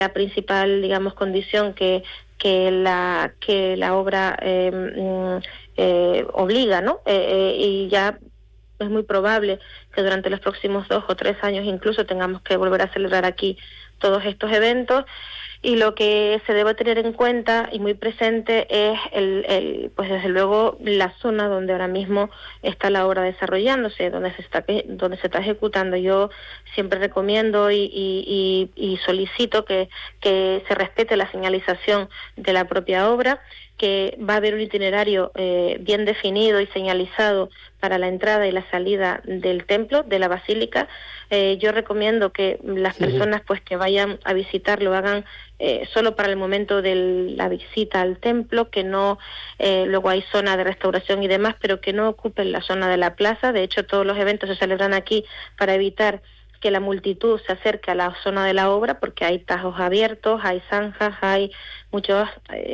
la principal, digamos, condición que la obra obliga, ¿no? Y ya es muy probable que durante los próximos 2 o 3 años incluso tengamos que volver a celebrar aquí todos estos eventos. Y lo que se debe tener en cuenta y muy presente es pues desde luego la zona donde ahora mismo está la obra desarrollándose, donde se está ejecutando. Yo siempre recomiendo y solicito que se respete la señalización de la propia obra, que va a haber un itinerario bien definido y señalizado para la entrada y la salida del templo, de la basílica. Yo recomiendo que las personas pues que vayan a visitarlo hagan solo para el momento de la visita al templo, que no, luego hay zona de restauración y demás, pero que no ocupen la zona de la plaza. De hecho, todos los eventos se celebran aquí para evitar que la multitud se acerque a la zona de la obra, porque hay tajos abiertos, hay zanjas, hay muchos,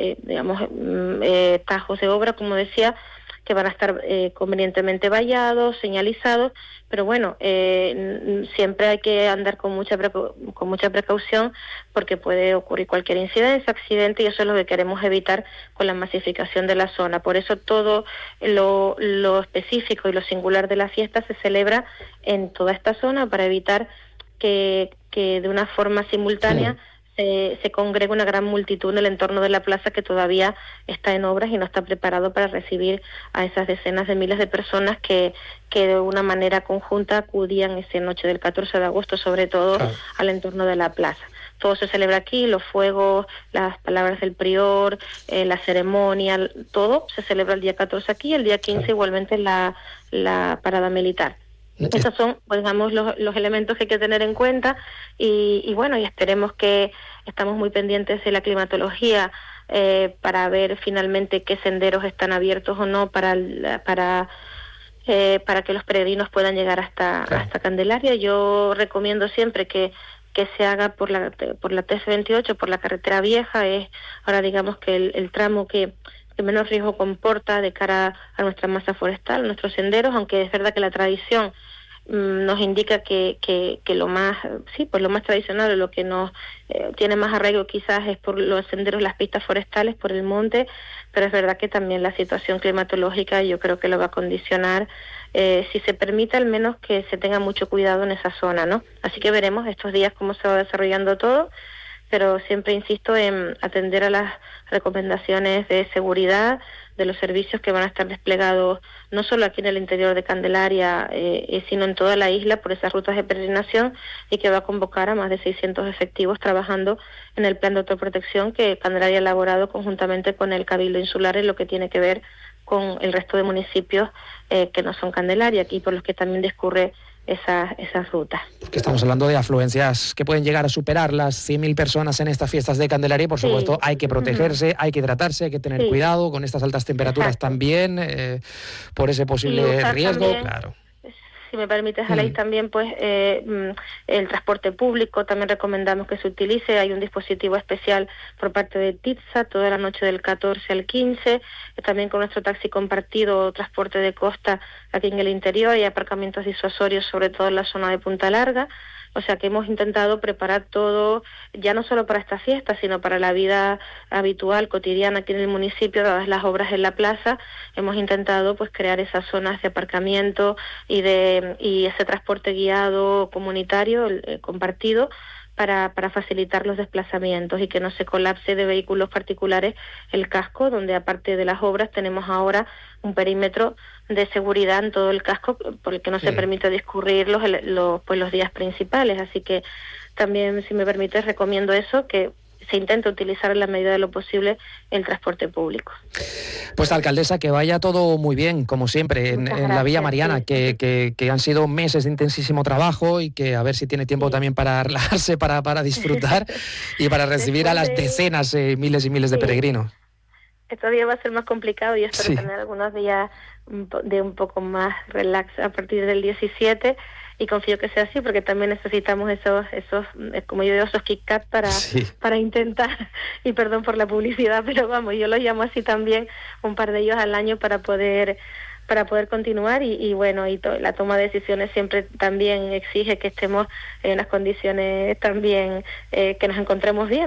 tajos de obra, como decía, que van a estar convenientemente vallados, señalizados, pero bueno, siempre hay que andar con mucha precaución, porque puede ocurrir cualquier incidencia, accidente, y eso es lo que queremos evitar con la masificación de la zona. Por eso todo lo específico y lo singular de la fiesta se celebra en toda esta zona, para evitar que de una forma simultánea se congrega una gran multitud en el entorno de la plaza, que todavía está en obras y no está preparado para recibir a esas decenas de miles de personas que de una manera conjunta acudían esa noche del 14 de agosto, sobre todo al entorno de la plaza. Todo se celebra aquí, los fuegos, las palabras del prior, la ceremonia, todo se celebra el día 14 aquí, el día 15 igualmente la parada militar. Esos son, pues, digamos, los elementos que hay que tener en cuenta, y bueno, y esperemos que estamos muy pendientes de la climatología para ver finalmente qué senderos están abiertos o no para que los peregrinos puedan llegar hasta Candelaria. Yo recomiendo siempre que se haga por la TS28, por la carretera vieja. Es ahora, digamos, que el tramo que menos riesgo comporta de cara a nuestra masa forestal, nuestros senderos, aunque es verdad que la tradición nos indica que lo más tradicional, o lo que nos tiene más arraigo quizás, es por los senderos, las pistas forestales, por el monte, pero es verdad que también la situación climatológica yo creo que lo va a condicionar, si se permite al menos que se tenga mucho cuidado en esa zona, ¿no? Así que veremos estos días cómo se va desarrollando todo, pero siempre insisto en atender a las recomendaciones de seguridad de los servicios que van a estar desplegados no solo aquí en el interior de Candelaria, sino en toda la isla por esas rutas de peregrinación, y que va a convocar a más de 600 efectivos trabajando en el plan de autoprotección que Candelaria ha elaborado conjuntamente con el Cabildo Insular, en lo que tiene que ver con el resto de municipios que no son Candelaria, aquí por los que también discurre esas rutas. Porque estamos hablando de afluencias que pueden llegar a superar las 100.000 personas en estas fiestas de Candelaria, y por supuesto hay que protegerse, hay que hidratarse, hay que tener cuidado con estas altas temperaturas también, por ese posible riesgo, también, claro. Si me permites, Aleix, también pues el transporte público también recomendamos que se utilice. Hay un dispositivo especial por parte de TITSA toda la noche del 14 al 15, también con nuestro taxi compartido o transporte de costa aquí en el interior. Hay aparcamientos disuasorios, sobre todo en la zona de Punta Larga. O sea que hemos intentado preparar todo, ya no solo para esta fiesta, sino para la vida habitual, cotidiana aquí en el municipio, dadas las obras en la plaza. Hemos intentado pues crear esas zonas de aparcamiento y ese transporte guiado comunitario, compartido, para facilitar los desplazamientos y que no se colapse de vehículos particulares el casco, donde aparte de las obras tenemos ahora un perímetro de seguridad en todo el casco por el que no se permite discurrir los días principales. Así que también, si me permites, recomiendo eso, que se intenta utilizar en la medida de lo posible el transporte público. Pues, alcaldesa, que vaya todo muy bien, como siempre, en la Villa Mariana, que han sido meses de intensísimo trabajo, y que a ver si tiene tiempo también para relajarse, para disfrutar y para recibir a las decenas, miles y miles de peregrinos. Estos días va a ser más complicado, y espero tener algunos días de un poco más relax a partir del 17, y confío que sea así, porque también necesitamos esos como yo digo, esos kick-ups para intentar, y perdón por la publicidad, pero vamos, yo los llamo así también, un par de ellos al año, para poder para poder continuar y bueno, la toma de decisiones siempre también exige que estemos en unas condiciones también que nos encontremos bien.